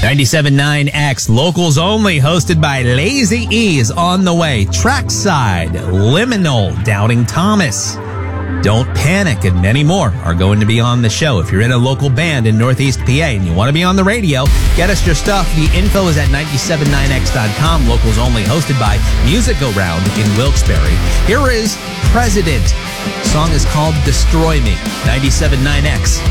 97.9X, locals only, hosted by Lazy E, is on the way. Trackside, Liminal, Doubting Thomas, Don't Panic, and many more are going to be on the show. If you're in a local band in Northeast PA and you want to be on the radio, get us your stuff. The info is at 979x.com. Locals only, hosted by Music Go Round in Wilkes-Barre. Here is President. The song is called Destroy Me. 97.9X.